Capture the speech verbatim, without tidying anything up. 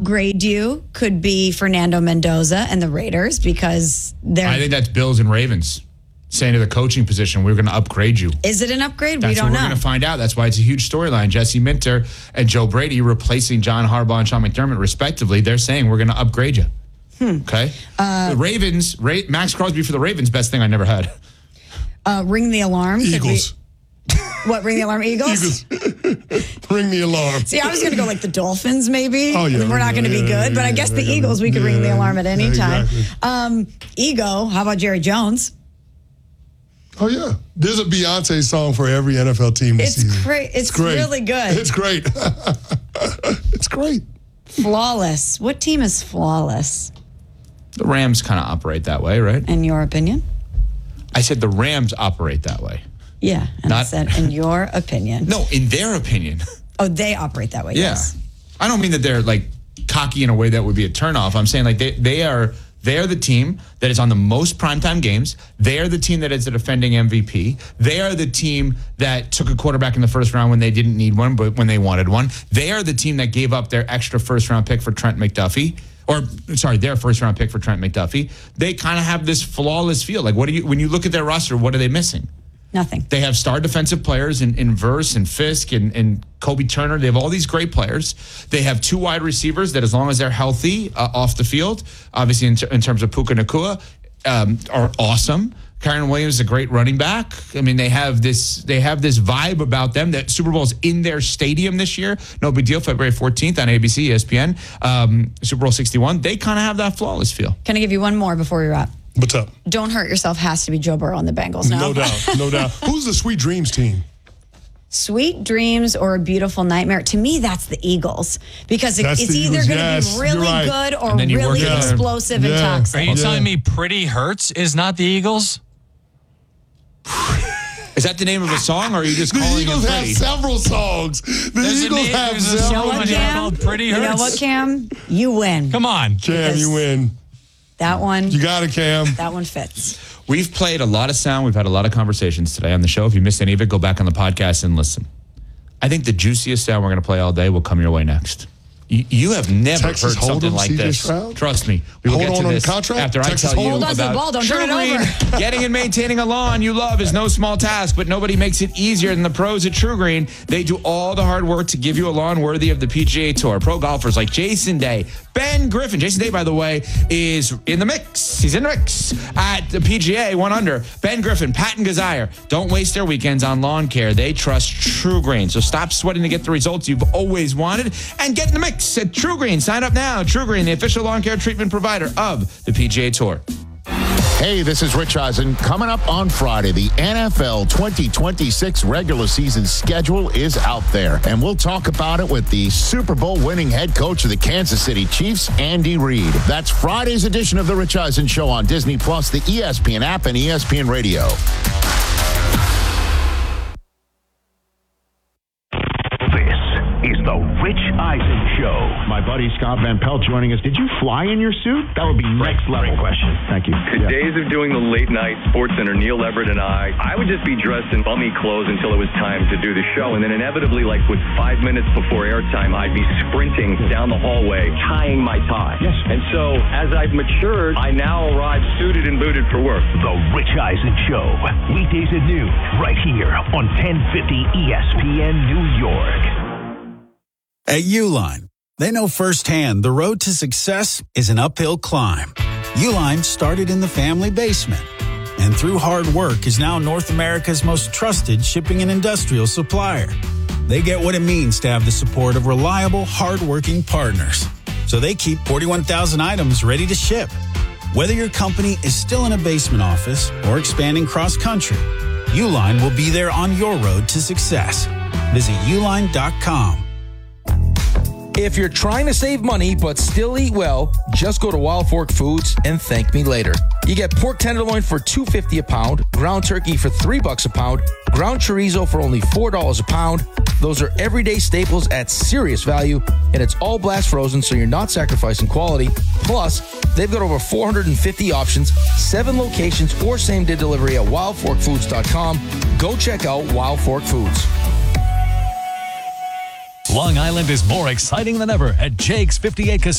upgrade you could be Fernando Mendoza and the Raiders because they're... I think that's Bills and Ravens saying to the coaching position, we're going to upgrade you. Is it an upgrade? That's we don't what know. We're going to find out. That's why it's a huge storyline. Jesse Minter and Joe Brady replacing John Harbaugh and Sean McDermott, respectively. They're saying we're going to upgrade you. Hmm. Okay? Uh, the Ravens, Ra- Max Crosby for the Ravens, best thing I never had. Uh, ring the alarm. Eagles. What, ring the alarm? Eagles? Eagles. Ring the alarm. See, I was going to go like the Dolphins, maybe. Oh, yeah. We're not going to yeah, be good, yeah, but I yeah, guess the yeah, Eagles, we could yeah, ring the alarm at any yeah, time. exactly. Um, Ego, how about Jerry Jones? Oh, yeah. There's a Beyonce song for every N F L team this It's season. great. It's, It's great. really good. It's great. It's great. Flawless. What team is flawless, The Rams kind of operate that way, right? in your opinion? I said the Rams operate that way. Yeah, and I Not- said, in your opinion. No, in their opinion. Oh, they operate that way, Yeah. yes. I don't mean that they're like cocky in a way that would be a turnoff. I'm saying like they, they are they are the team that is on the most primetime games. They are the team that is the defending M V P. They are the team that took a quarterback in the first round when they didn't need one, but when they wanted one. They are the team that gave up their extra first round pick for Trent McDuffie. Or sorry, their first round pick for Trent McDuffie. They kind of have this flawless feel. Like what do you when you look at their roster, what are they missing? Nothing. They have star defensive players in, in Verse and Fisk and, and Kobe Turner. They have all these great players. They have two wide receivers that, as long as they're healthy uh, off the field, obviously in, ter- in terms of Puka Nacua, um, are awesome. Kyron Williams is a great running back. I mean, they have this they have this vibe about them that Super Bowl is in their stadium this year. No big deal. February fourteenth on A B C, E S P N, um, Super Bowl sixty-one. They kind of have that flawless feel. Can I give you one more before we wrap? What's up? Don't hurt yourself has to be Joe Burrow on the Bengals now. No doubt. No doubt. Who's the Sweet Dreams team? Sweet Dreams or A Beautiful Nightmare. To me, that's the Eagles. Because it, That's it's the either Eagles, going to yes, be really you're right. good or And then you work really it out. explosive and Yeah. toxic. Are you Yeah. telling me Pretty Hurts is not the Eagles? Is that the name of a song, or are you just The calling Eagles it have pretty? several songs. The There's a Eagles name- have there's a You know several. song what, Yeah. Cam? called Pretty You know Hurts. what, Cam? You win. Come on. Cam, you win. That one, You got it, Cam. that one fits. We've played a lot of sound. We've had a lot of conversations today on the show. If you missed any of it, go back on the podcast and listen. I think the juiciest sound we're going to play all day will come your way next. You, you have never Texas heard something Hold'em, like C J this. Stroud? Trust me. We will Hold get on to on this the contract? after Texas I tell you Hold on to the about ball. Don't turn it True Green. over. Getting and maintaining a lawn you love is no small task, but nobody makes it easier than the pros at True Green. They do all the hard work to give you a lawn worthy of the P G A Tour. Pro golfers like Jason Day, Ben Griffin. Jason Day, by the way, is in the mix. He's in the mix at the P G A, one under. Ben Griffin, Patton Gazire. Don't waste their weekends on lawn care. They trust True Green. So stop sweating to get the results you've always wanted and get in the mix at True Green. Sign up now. True Green, the official lawn care treatment provider of the P G A Tour. Hey, this is Rich Eisen. Coming up on Friday, the N F L twenty twenty-six regular season schedule is out there, and we'll talk about it with the Super Bowl winning head coach of the Kansas City Chiefs, Andy Reid. That's Friday's edition of the Rich Eisen Show on Disney Plus, the E S P N app, and E S P N Radio. This is the Rich Eisen Show. My buddy Scott Van Pelt joining us. Did you fly in your suit? That would be next level. Great question. Thank you. The Yeah. days of doing the late night Sports Center, Neil Everett and I, I would just be dressed in bummy clothes until it was time to do the show. And then inevitably, like with five minutes before airtime, I'd be sprinting down the hallway, tying my tie. Yes. And so as I've matured, I now arrive suited and booted for work. The Rich Eisen Show. Weekdays at noon, right here on ten fifty E S P N New York. At Uline, they know firsthand the road to success is an uphill climb. Uline started in the family basement and through hard work is now North America's most trusted shipping and industrial supplier. They get what it means to have the support of reliable, hardworking partners. So they keep forty-one thousand items ready to ship. Whether your company is still in a basement office or expanding cross-country, Uline will be there on your road to success. Visit uline dot com. If you're trying to save money but still eat well, just go to Wild Fork Foods and thank me later. You get pork tenderloin for two dollars and fifty cents a pound, ground turkey for three bucks a pound, ground chorizo for only four dollars a pound. Those are everyday staples at serious value, and it's all blast frozen, so you're not sacrificing quality. Plus, they've got over four hundred fifty options, seven locations, or same-day delivery at wild fork foods dot com. Go check out Wild Fork Foods. Long Island is more exciting than ever at Jake's fifty-eight Casino.